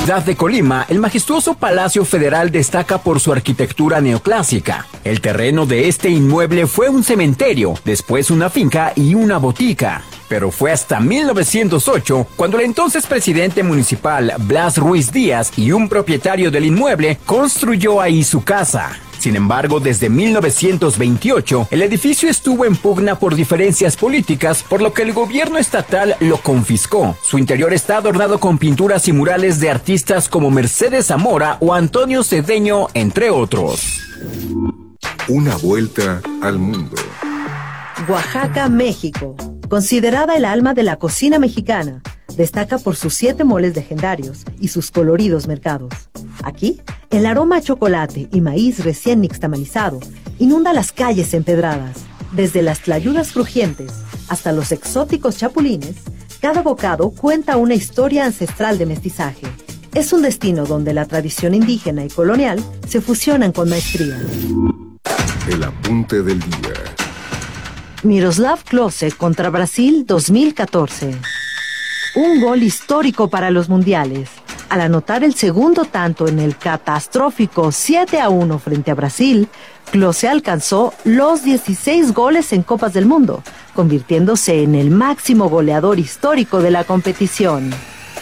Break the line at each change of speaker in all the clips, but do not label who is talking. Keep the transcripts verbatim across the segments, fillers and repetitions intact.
ciudad de Colima, el majestuoso Palacio Federal destaca por su arquitectura neoclásica. El terreno de este inmueble fue un cementerio, después una finca y una botica. Pero fue hasta mil novecientos ocho cuando el entonces presidente municipal Blas Ruiz Díaz y un propietario del inmueble construyó ahí su casa. Sin embargo, desde mil novecientos veintiocho, el edificio estuvo en pugna por diferencias políticas, por lo que el gobierno estatal lo confiscó. Su interior está adornado con pinturas y murales de artistas como Mercedes Zamora o Antonio Cedeño, entre otros.
Una vuelta al mundo.
Oaxaca, México. Considerada el alma de la cocina mexicana, destaca por sus siete moles legendarios y sus coloridos mercados. Aquí, el aroma a chocolate y maíz recién nixtamalizado inunda las calles empedradas. Desde las tlayudas crujientes hasta los exóticos chapulines, cada bocado cuenta una historia ancestral de mestizaje. Es un destino donde la tradición indígena y colonial se fusionan con maestría.
El apunte del día.
Miroslav Klose contra Brasil dos mil catorce. Un gol histórico para los mundiales. Al anotar el segundo tanto en el catastrófico siete a uno frente a Brasil, Klose alcanzó los dieciséis goles en Copas del Mundo, convirtiéndose en el máximo goleador histórico de la competición.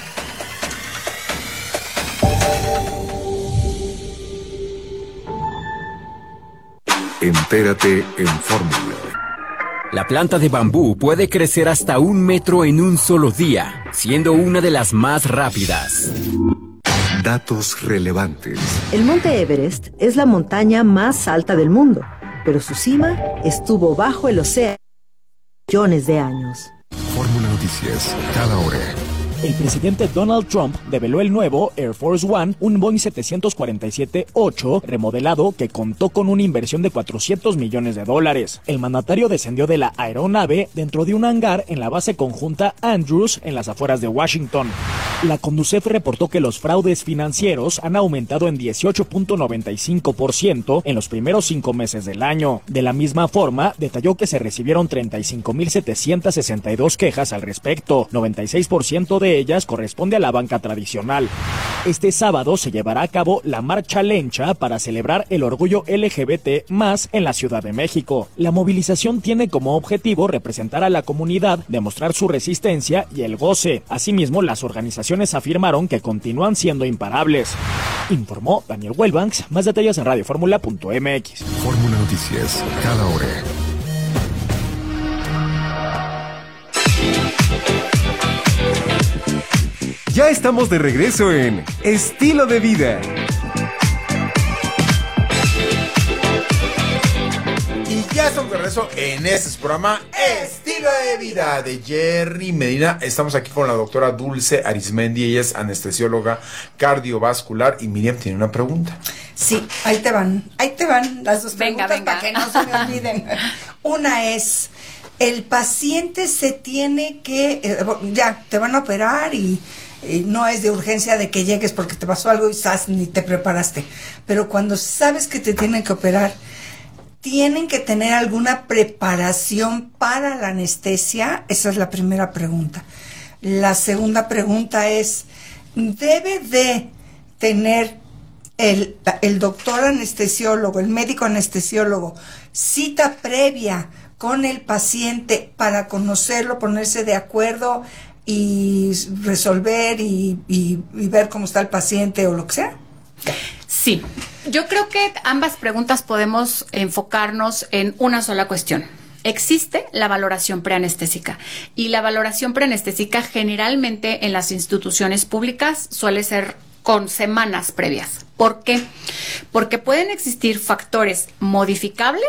Entérate en Fórmula.
La planta de bambú puede crecer hasta un metro en un solo día, siendo una de las más rápidas.
Datos relevantes.
El monte Everest es la montaña más alta del mundo, pero su cima estuvo bajo el océano millones de años.
Fórmula Noticias, cada hora.
El presidente Donald Trump develó el nuevo Air Force One, un Boeing setecientos cuarenta y siete ocho remodelado que contó con una inversión de cuatrocientos millones de dólares. El mandatario descendió de la aeronave dentro de un hangar en la base conjunta Andrews en las afueras de Washington. La Conducef reportó que los fraudes financieros han aumentado en dieciocho punto noventa y cinco por ciento en los primeros cinco meses del año. De la misma forma, detalló que se recibieron treinta y cinco mil setecientos sesenta y dos quejas al respecto, noventa y seis por ciento de ellas corresponde a la banca tradicional. Este sábado se llevará a cabo la Marcha Lencha para celebrar el orgullo L G B T más en la Ciudad de México. La movilización tiene como objetivo representar a la comunidad, demostrar su resistencia y el goce. Asimismo, las organizaciones afirmaron que continúan siendo imparables. Informó Daniel Wellbanks. Más detalles en radioformula punto m x.
Fórmula Noticias, cada hora.
Ya estamos de regreso en Estilo de Vida.
Y ya estamos de regreso en este programa Estilo de Vida de Jerry Medina. Estamos aquí con la doctora Dulce Arizmendi. Ella es anestesióloga cardiovascular. Y Miriam tiene una pregunta.
Sí, ahí te van. Ahí te van las dos
venga,
preguntas
venga.
para que no se me olviden. Una es, el paciente se tiene que... Eh, ya, te van a operar y... Y no es de urgencia de que llegues porque te pasó algo y ¡zas! Ni te preparaste. Pero cuando sabes que te tienen que operar, ¿tienen que tener alguna preparación para la anestesia? Esa es la primera pregunta. La segunda pregunta es, ¿debe de tener el, el doctor anestesiólogo, el médico anestesiólogo, cita previa con el paciente para conocerlo, ponerse de acuerdo y resolver y, y, y ver cómo está el paciente o lo que sea?
Sí, yo creo que ambas preguntas podemos enfocarnos en una sola cuestión. Existe la valoración preanestésica y la valoración preanestésica generalmente en las instituciones públicas suele ser con semanas previas. ¿Por qué? Porque pueden existir factores modificables